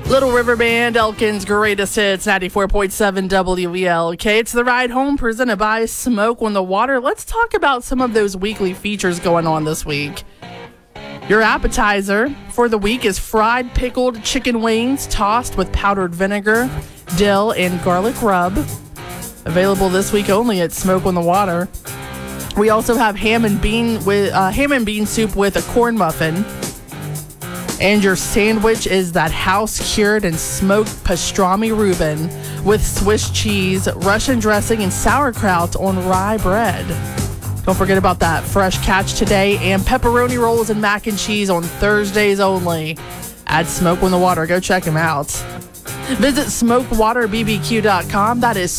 Little River Band, Elkin's greatest hits, 94.7 WELK. It's The Ride Home, presented by Smoke on the Water. Let's talk about some of those weekly features going on this week. Your appetizer for the week is fried pickled chicken wings tossed with powdered vinegar, dill, and garlic rub. Available this week only at Smoke on the Water. We also have ham and bean soup with a corn muffin. And your sandwich is that house-cured and smoked pastrami Reuben with Swiss cheese, Russian dressing, and sauerkraut on rye bread. Don't forget about that fresh catch today, and pepperoni rolls and mac and cheese on Thursdays only at Smoke on the Water. Go check them out. Visit SmokeWaterBBQ.com. That is